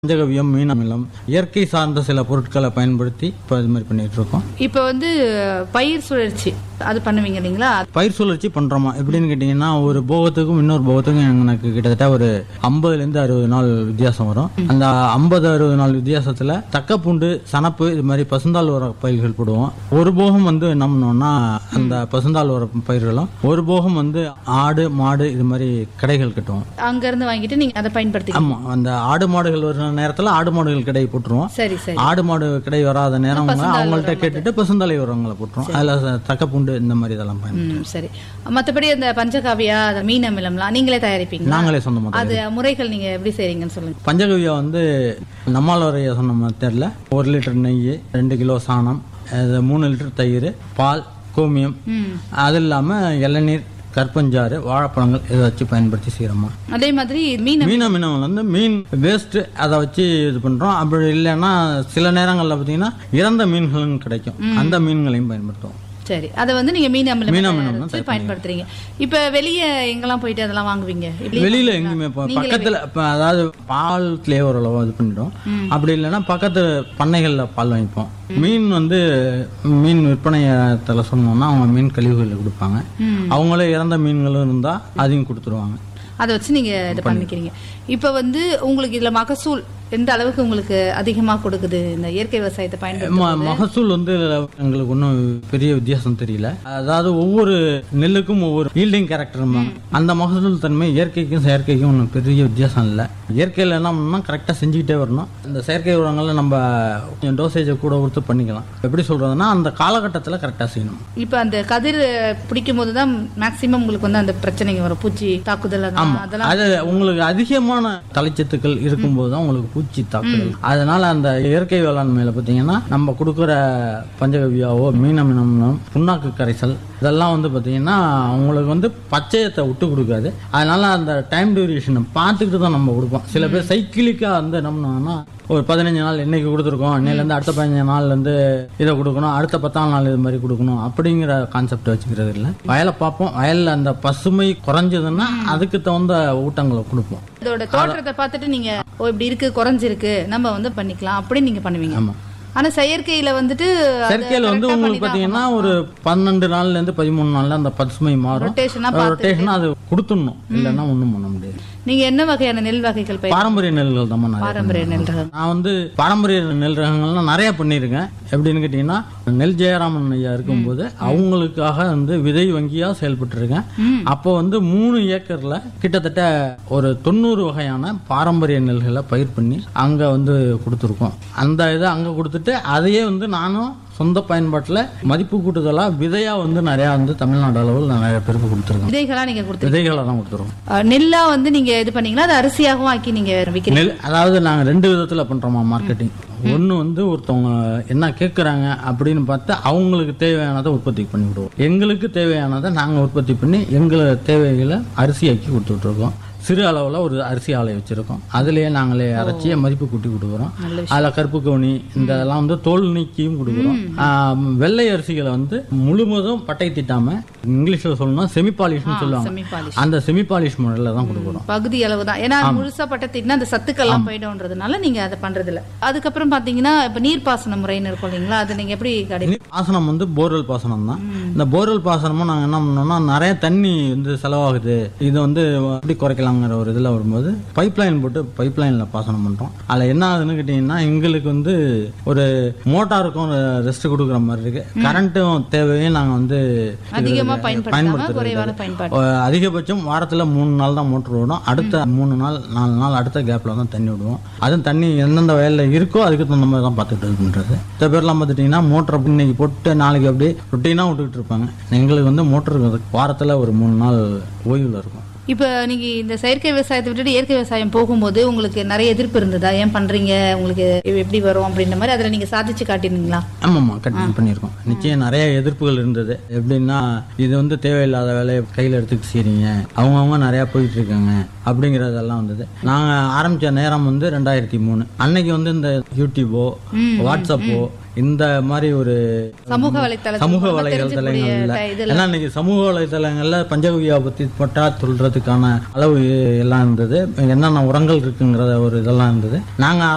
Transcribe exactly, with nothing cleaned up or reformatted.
பஞ்சகவ்யம், மீன் அமிலம், இயற்கை சார்ந்த சில பொருட்களை பயன்படுத்தி இப்போ இது மாதிரி பண்ணிட்டு இருக்கோம். இப்போ வந்து பயிர் சுழற்சி அது பண்ணுவீங்க இல்லைங்களா? பயிர் சுழற்சி பண்றோமா எப்படின்னு கேட்டீங்கன்னா, ஒரு போகத்துக்கும் இன்னொரு போகத்துக்கும் எனக்கு கிட்டத்தட்ட ஒரு ஐம்பதுல இருந்து அறுபது நாள் வித்தியாசம் வரும். அந்த ஐம்பது அறுபது நாள் வித்தியாசத்துல தக்கப்பூண்டு, சனப்பு இது மாதிரி பசுந்தாள் உர பயிர்கள் போடுவோம். ஒரு போகம் வந்து என்ன பண்ணுவோம்னா அந்த பசுந்தாள் உர பயிர்களும், ஒரு போகம் வந்து ஆடு மாடு இது மாதிரி கடைகள் கட்டுவோம். அங்க இருந்து வாங்கிட்டு நீங்க அதை பயன்படுத்தி. ஆமா, அந்த ஆடு மாடுகள் வர நேரத்துல ஆடு மாடுகள் கடை போட்டுருவோம். சரி சரி. ஆடு மாடு கடை வராத நேரம் அவங்கள்ட்ட கேட்டுட்டு பசுந்தலை உரங்களை போட்டுருவோம். அதுல தக்கப்பூண்டு இந்த மாதிரி இதெல்லாம் பயன்படுத்தும். சரி. மற்றபடி அந்த பஞ்சகாவியா, அந்த மீன் அமிலம்லாம் நீங்களே தயாரிப்பீங்க? நாங்களே சொந்தமா. அது முறைகள் நீங்க எப்படி செய்றீங்கன்னு சொல்லுங்க. பஞ்சகவ்யா வந்து நம்மால் சொன்ன மெத்தட்ல ஒரு லிட்டர் நெய், ரெண்டு கிலோ சாணம், மூணு லிட்டர் தயிர், பால், கோமியம், அது இல்லாம இளநீர், கற்பஞ்சாறு, வாழைப்பழங்கள் இதை வச்சு பயன்படுத்தி செய்யறோமா. அதே மாதிரி மீன் மீன் அமிலம் வந்து மீன் வேஸ்ட் அதை வச்சு இது பண்றோம். அப்படி இல்லைன்னா சில நேரங்கள்ல பாத்தீங்கன்னா இறந்த மீன்களும் கிடைக்கும், அந்த மீன்களையும் பயன்படுத்துவோம். சரி, அதை வந்து நீங்க மீன் அமிலம் பயன்படுத்துறீங்க. இப்ப வெளியே எங்கெல்லாம் போயிட்டு அதெல்லாம் வாங்குவீங்க? வெளியில எங்குமே பக்கத்துல, அதாவது பால்லயே ஓரளவு இது பண்ணிடும். அப்படி இல்லைன்னா பக்கத்து பண்ணைகள்ல பால் வாங்கிப்போம். மீன் வந்து மீன் விற்பனையத்துல சொன்னோம்னா அவங்க மீன் கழிவுகளை கொடுப்பாங்க. அவங்களே இறந்த மீன்களும் இருந்தா அதையும் கொடுத்துருவாங்க. அதை வச்சு நீங்க இது பண்ணிக்கிறீங்க. இப்ப வந்து உங்களுக்கு இதுல மகசூல் எந்த அளவுக்கு உங்களுக்கு அதிகமா கொடுக்குது இந்த இயற்கை விவசாயத்தை பயன்படுத்தி? மகசூல் வந்து எங்களுக்கு ஒன்றும் பெரிய வித்தியாசம் தெரியல. அதாவது ஒவ்வொரு நெல்லுக்கும் ஒவ்வொரு ஈல்டிங் கேரக்டர், அந்த மகசூல் தன்மை இயற்கைக்கும் செயற்கைக்கும் ஒன்றும் பெரிய வித்தியாசம் இல்லை. இயற்கையில் என்ன பண்ணணும்னா கரெக்டாக செஞ்சுக்கிட்டே வரணும். இந்த செயற்கை உரங்களை நம்ம டோசேஜை கூட கொடுத்து பண்ணிக்கலாம். எப்படி சொல்றதுன்னா அந்த காலகட்டத்தில் கரெக்டாக செய்யணும். இப்போ அந்த கதிர் பிடிக்கும் போது தான் மேக்சிமம் உங்களுக்கு வந்து அந்த பிரச்சனைங்க வரும், பூச்சி தாக்குதல். அது உங்களுக்கு அதிகமான தலைச்சத்துக்கள் இருக்கும்போது தான் உங்களுக்கு பூச்சி தாக்குதல். அதனால அந்த இயற்கை வேளாண்மையில பாத்தீங்கன்னா நம்ம கொடுக்குற பஞ்சகவ்யாவோ, மீன் அமிலம், புண்ணாக்கு கரைசல் இதெல்லாம் வந்து பாத்தீங்கன்னா உங்களுக்கு வந்து பச்சையத்தை விட்டு கொடுக்காது. அதனால அந்த டைம் டியூரேஷனை பார்த்துக்கிட்டு தான் நம்ம கொடுப்போம். சில பேர் சைக்கிளிக்கா வந்து என்ன பண்ணுவாங்கன்னா, ஒரு பதினஞ்சு நாள் இன்னைக்கு கொடுத்துருக்கோம், இன்னையிலேருந்து அடுத்த பதினஞ்சு நாள்லேருந்து இதை கொடுக்கணும், அடுத்த பத்தாம் நாள் இது மாதிரி கொடுக்கணும் அப்படிங்கிற கான்செப்ட் வச்சுக்கிறது இல்லை. வயலை பார்ப்போம், வயலில் அந்த பசுமை குறைஞ்சதுன்னா அதுக்கு தகுந்த ஊட்டங்களை கொடுப்போம். இதோட தோற்றத்தை பார்த்துட்டு நீங்க இப்படி இருக்கு, குறைஞ்சிருக்கு, நம்ம வந்து பண்ணிக்கலாம் அப்படின்னு நீங்க பண்ணுவீங்க. ஆமா. ஆனா செயற்கையில வந்துட்டு செயற்கையில வந்து உங்களுக்கு பாத்தீங்கன்னா ஒரு பன்னெண்டு நாள்ல இருந்து பதிமூணு நாள்ல அந்த பசுமை மாறும். ரொட்டேஷனா அது கொடுத்துடணும், இல்லைன்னா ஒண்ணும் பண்ண முடியாது. நீங்க என்ன வகையான நெல் வகைகள்? பாரம்பரிய நெல்கள் தான். பாரம்பரிய நெல் ரகம் நான் வந்து பாரம்பரிய நெல் ரகங்கள்லாம் நிறைய பண்ணியிருக்கேன். எப்படின்னு கேட்டீங்கன்னா, நெல் ஜெயராமன் ஐயா இருக்கும்போது அவங்களுக்காக வந்து விதை வங்கியா செயல்பட்டு இருக்கேன். அப்போ வந்து மூணு ஏக்கர்ல கிட்டத்தட்ட ஒரு தொண்ணூறு வகையான பாரம்பரிய நெல்களை பயிர் பண்ணி அங்க வந்து கொடுத்துருக்கோம். அந்த இதை அங்க கொடுத்துட்டு அதையே வந்து நானும் சொந்த பயன்பாட்டுல மதிப்பு கூட்டுதலா விதையா வந்து நிறைய வந்து தமிழ்நாடு அளவில் நிறைய பேருக்கு கொடுத்துருக்கோம். விதைகளா நீங்க கொடுத்து விதைகளா தான் கொடுத்துருக்கோம். நெல்லா வந்து நீங்க இது பண்ணீங்களா, அது அரிசியாகவும் ஆக்கி நீங்க விற்கிறீங்க? அதாவது நாங்க ரெண்டு விதத்துல பண்றோமா மார்க்கெட்டிங். ஒன்னு வந்து ஒருத்தவங்க என்ன கேட்கறாங்க அப்படின்னு பார்த்து அவங்களுக்கு தேவையானதை உற்பத்தி பண்ணி விடுவோம். எங்களுக்கு தேவையானதை நாங்க உற்பத்தி பண்ணி எங்களை தேவைகளை அரிசியாக்கி கொடுத்துட்டு இருக்கோம். சிறு அளவுல ஒரு அரிசி ஆலை வச்சிருக்கோம். அதுலயே நாங்களே அரைச்சி மதிப்பு கூட்டி கொடுக்குறோம். அதுல கருப்பு கவுனி இந்த இதெல்லாம் வந்து தோல் நீக்கியும் கொடுக்குறோம். வெள்ளை அரிசிகளை வந்து முழுவதும் பட்டை திட்டாம, இங்கிலீஷ்ல சொல்லணும்னா செமி பாலிஷ்னு சொல்லுவாங்க, அந்த செமி பாலிஷ் முறையில தான் கொடுக்குறோம். பகுதி அளவு தான். ஏன்னா முழுசா பட்டை திட்டினா அந்த சத்துக்கள்லாம் போயிடும்ன்றதுனால நீங்க அதை பண்றது இல்ல. அதுக்கப்புறம் பாத்தீங்கன்னா இப்ப நீர்ப்பாசன முறைன்னு இருக்கும் இல்லைங்களா, அது நீங்க எப்படி கிடைக்கும்? பாசனம் வந்து போர்வெல் பாசனம் தான். இந்த போர்வெல் பாசனமும் நாங்க என்ன பண்ணோம்னா, நிறைய தண்ணி வந்து செலவாகுது, இது வந்து எப்படி குறைக்கலாம் ஒரு இதுல வரும்போது பைப் லைன் போட்டு பைப் லைன்ல பாசனம் பண்றோம். அதுல என்ன ஆகுதுன்னு கேட்டீங்கன்னா, எங்களுக்கு வந்து ஒரு மோட்டாருக்கும் ரெஸ்ட் கொடுக்குற மாதிரி இருக்கு. கரண்ட்டும் தேவையும் நாங்க வந்து அதிகமா பயன்படுத்துறோம். அதிகபட்சம் வாரத்துல மூணு நாள் தான் மோட்டர் விடும். அடுத்த மூணு நாள் நாலு நாள் அடுத்த கேப்ல தான் தண்ணி விடுவோம். அதுவும் தண்ணி எந்தெந்த வயல்ல இருக்கோ அதுக்கு தகுந்த மாதிரி தான் பார்த்துட்டு இருக்குன்றது. சில பேர்லாம் பார்த்துட்டீங்கன்னா மோட்டர் இன்னைக்கு போட்டு நாளைக்கு அப்படியே ரொட்டீனா விட்டுக்கிட்டு இருப்பாங்க. எங்களுக்கு வந்து மோட்டர் வாரத்துல ஒரு மூணு நாள் ஓய்வுல இருக்கும். இப்ப நீங்க இந்த செயற்கை விவசாயத்தை விட்டுட்டு இயற்கை விவசாயம் போகும்போது உங்களுக்கு நிறைய எதிர்ப்பு இருந்ததா? ஏன் பண்றீங்க, உங்களுக்கு எப்படி வரும் அப்படின்ற மாதிரி அதுல நீங்க சாதிச்சு காட்டினீங்களா? ஆமாமா, கண்டிப்பா பண்ணிருக்கோம். நிச்சயம் நிறைய எதிர்ப்புகள் இருந்தது. எப்படின்னா, இது வந்து தேவையில்லாத வேலையை கையில எடுத்துட்டு செய்றீங்க, அவங்கவுங்க நிறைய போயிட்டு இருக்காங்க அப்படிங்கறதெல்லாம் வந்தது. நாங்க ஆரம்பிச்ச நேரம் வந்து ரெண்டாயிரத்தி மூணு அன்னைக்கு வந்து இந்த யூடியூபோ வாட்ஸ்அப்போ இந்த மாதிரி ஒரு சமூக வலைத்தள சமூக வலைதளங்கள்ல ஏன்னா இன்னைக்கு சமூக வலைதளங்கள்ல பஞ்சகவ்யா பத்தி பட்டா சொல்றதுக்கான அளவு எல்லாம் இருந்தது. என்னென்ன உரங்கள் இருக்குங்கிற ஒரு இதெல்லாம் இருந்தது. நாங்க